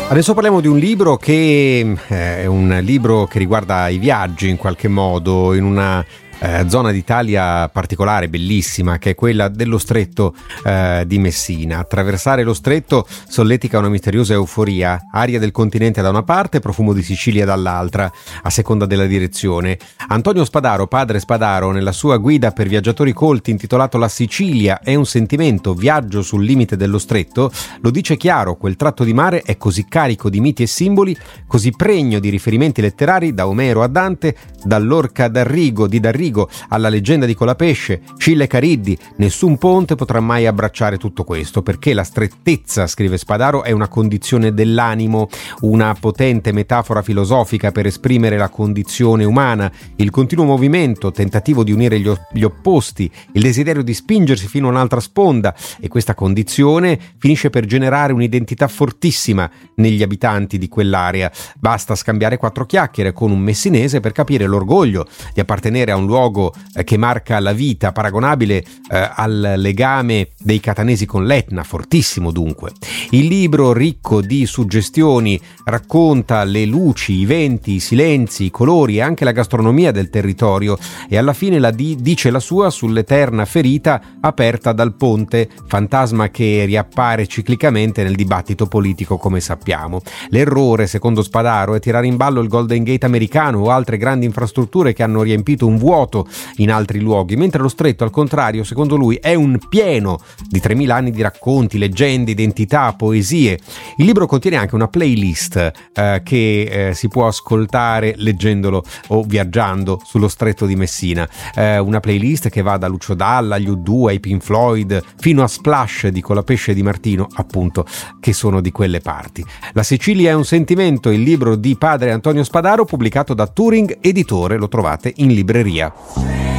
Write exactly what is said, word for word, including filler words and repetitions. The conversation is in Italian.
Adesso parliamo di un libro che è un libro che riguarda i viaggi in qualche modo, in una eh, zona d'Italia particolare, bellissima, che è quella dello Stretto eh, di Messina. Attraversare lo Stretto solletica una misteriosa euforia, aria del continente da una parte, profumo di Sicilia dall'altra, a seconda della direzione. Antonio Spadaro, padre Spadaro, nella sua guida per viaggiatori colti intitolato La Sicilia è un sentimento, viaggio sul limite dello Stretto, lo dice chiaro: quel tratto di mare è così carico di miti e simboli, così pregno di riferimenti letterari, da Omero a Dante, dall'orca d'Arrigo di D'Arrigo alla leggenda di Colapesce, Scilla e Cariddi. Nessun ponte potrà mai abbracciare tutto questo, perché la strettezza, scrive Spadaro, è una condizione dell'animo, una potente metafora filosofica per esprimere la condizione umana, il continuo movimento, tentativo di unire gli, gli opposti, il desiderio di spingersi fino a un'altra sponda, e questa condizione finisce per generare un'identità fortissima negli abitanti di quell'area. Basta scambiare quattro chiacchiere con un messinese per capire l'orgoglio di appartenere a un luogo eh, che marca la vita, paragonabile eh, al legame dei catanesi con l'Etna, fortissimo dunque. Il libro, ricco di suggestioni, racconta le luci, i venti, i silenzi, i colori e anche la gastronomia del territorio, e alla fine la di- dice la sua sull'eterna ferita aperta dal ponte, fantasma che riappare ciclicamente nel dibattito politico, come sappiamo. L'errore, secondo Spadaro, è tirare in ballo il Golden Gate americano o altre grandi infrastrutture che hanno riempito un vuoto in altri luoghi, mentre lo Stretto, al contrario, secondo lui, è un pieno di tremila anni di racconti, leggende, identità, poesie. Il libro contiene anche una playlist eh, che eh, si può ascoltare leggendolo o viaggiando sullo Stretto di Messina, eh, una playlist che va da Lucio Dalla agli U due, ai Pink Floyd, fino a Splash di Colapesce e Di Martino, appunto, che sono di quelle parti. La Sicilia è un sentimento, il libro di padre Antonio Spadaro, pubblicato da Turing Editore, lo trovate in libreria.